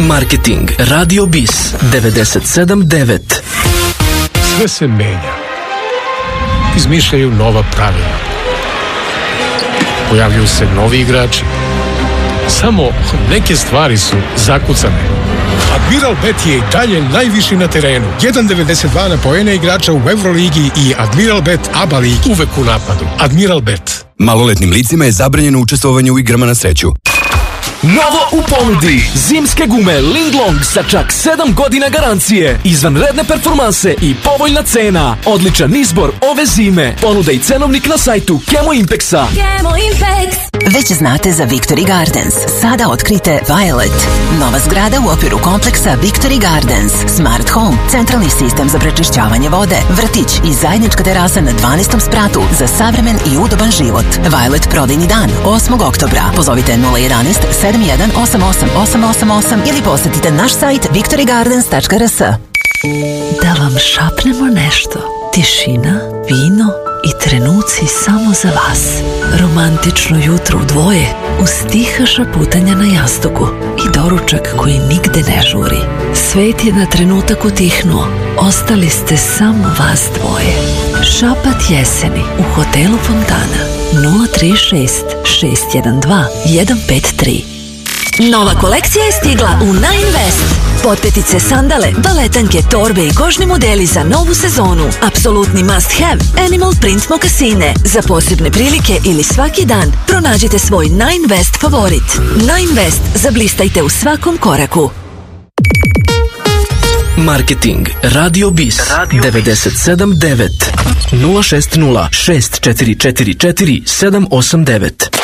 Marketing Radio Bis 97.9. Sve se menja. Izmišljaju nova pravila. Pojavljuju se novi igrači. Samo neke stvari su zakucane. Admiral Bet je i dalje najviši na terenu. 1.92 na poene igrača u Euroligi i Admiral Bet ABA ligi. Uvek u napadu. Admiral Bet. Maloletnim licima je zabranjeno učestvovanje u igrama na sreću. Novo u ponudi. Zimske gume Linglong sa čak 7 godina garancije. Izvanredne performanse i povoljna cena. Odličan izbor ove zime. Ponuda i cenovnik na sajtu Kemo Impexa. Kemo Impex. Već znate za Victory Gardens. Sada otkrite Violet. Nova zgrada u okviru kompleksa Victory Gardens. Smart Home, centralni sistem za prečišćavanje vode, vrtić i zajednička terasa na 12. spratu za savremen i udoban život. Violet prodajni dan 8. oktobra. Pozovite 011 718888 ili posetite naš sajt victorygardens.rs. Da vam šapnemo nešto. Tišina, vino i trenuci samo za vas. Romantično jutro u dvoje uz tiha šaputanja na jastuku i doručak koji nigde ne žuri. Svet je na trenutak utihnuo. Ostali ste samo vas dvoje. Šapat jeseni u hotelu Fontana 036 612 153. Nova kolekcija je stigla u Nine West. Potpetice, sandale, baletanke, torbe i kožni modeli za novu sezonu. Apsolutni must have. Animal print mokasine. Za posebne prilike ili svaki dan pronađite svoj Nine West favorit. Nine West. Zablistajte u svakom koraku. Marketing Radio Bis 97.9 060 6444 789.